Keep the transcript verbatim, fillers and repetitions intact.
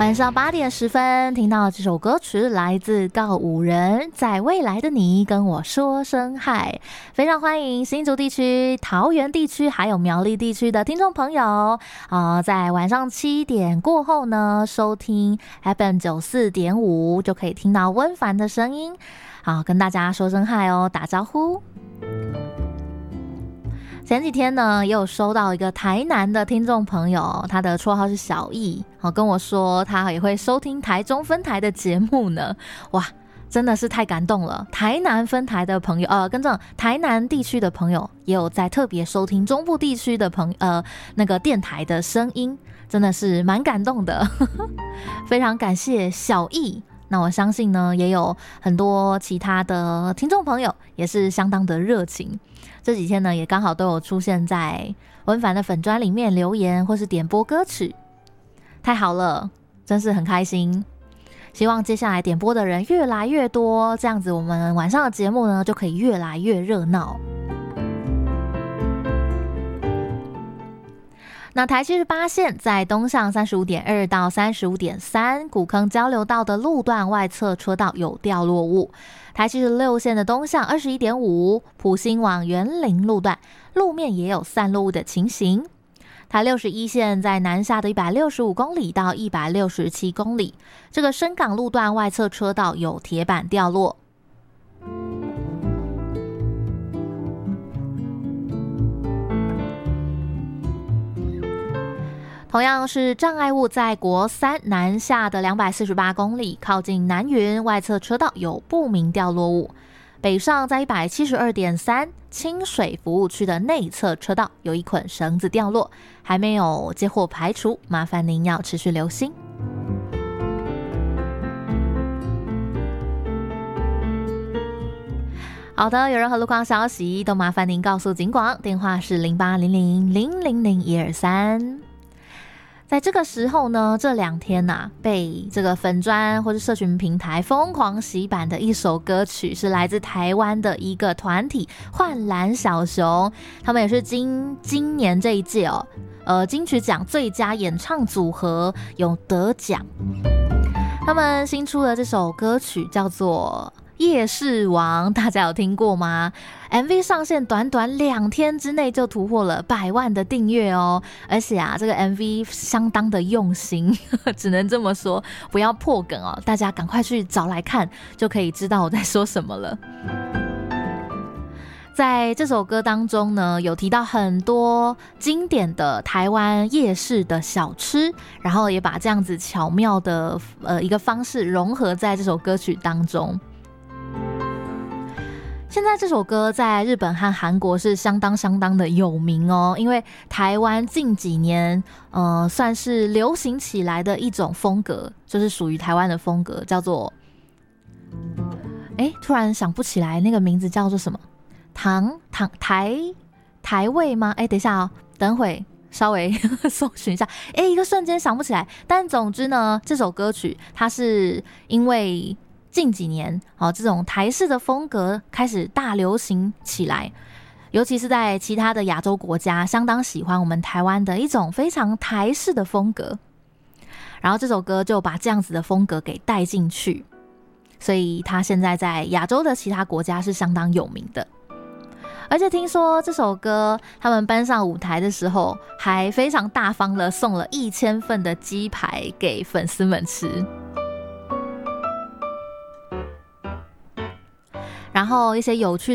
晚上八点十分听到这首歌曲来自告五人，在未来的你跟我说声嗨，非常欢迎新竹地区、桃园地区还有苗栗地区的听众朋友、呃、在晚上七点过后呢收听 F M 九十四点五 就可以听到温凡的声音。好，跟大家说声嗨哦，打招呼。前几天呢也有收到一个台南的听众朋友，他的绰号是小易，跟我说他也会收听台中分台的节目呢。哇，真的是太感动了。台南分台的朋友呃，跟着台南地区的朋友也有在特别收听中部地区的朋呃那个电台的声音，真的是蛮感动的非常感谢小易。那我相信呢也有很多其他的听众朋友也是相当的热情，这几天呢也刚好都有出现在温凡的粉专里面留言或是点播歌曲，太好了，真是很开心。希望接下来点播的人越来越多，这样子我们晚上的节目呢就可以越来越热闹。那台七十八线在东向 三十五点二 到 三十五点三 古坑交流道的路段外侧车道有掉落物，台七十六线的东向 二十一点五 埔心往园林路段路面也有散落物的情形。台六十一线在南下的一百六十五公里到一百六十七公里，这个深港路段外侧车道有铁板掉落。同样是障碍物在国三南下的两百四十八公里，靠近南云外侧车道有不明掉落物。北上在 一百七十二点三 清水服务区的内侧车道有一捆绳子掉落，还没有接获排除，麻烦您要持续留心。好的，有任何路况消息都麻烦您告诉警广，电话是零八零零零零零一二三。在这个时候呢，这两天啊，被这个粉专或是社群平台疯狂洗版的一首歌曲，是来自台湾的一个团体幻蓝小熊，他们也是今今年这一届哦，呃，金曲奖最佳演唱组合有得奖。他们新出的这首歌曲叫做夜市王，大家有听过吗？ M V 上线短短两天之内就突破了百万的订阅哦，而且啊，这个 M V 相当的用心只能这么说，不要破梗哦，大家赶快去找来看，就可以知道我在说什么了。在这首歌当中呢，有提到很多经典的台湾夜市的小吃，然后也把这样子巧妙的呃一个方式融合在这首歌曲当中。现在这首歌在日本和韩国是相当相当的有名哦，因为台湾近几年呃算是流行起来的一种风格，就是属于台湾的风格，叫做哎，突然想不起来那个名字叫做什么，唐唐台台味吗？哎，等一下哦，等会稍微搜寻一下，哎，一个瞬间想不起来。但总之呢，这首歌曲它是因为近几年、哦、这种台式的风格开始大流行起来，尤其是在其他的亚洲国家相当喜欢我们台湾的一种非常台式的风格，然后这首歌就把这样子的风格给带进去，所以它现在在亚洲的其他国家是相当有名的。而且听说这首歌他们搬上舞台的时候还非常大方的送了一千份的鸡排给粉丝们吃，然后一些有趣的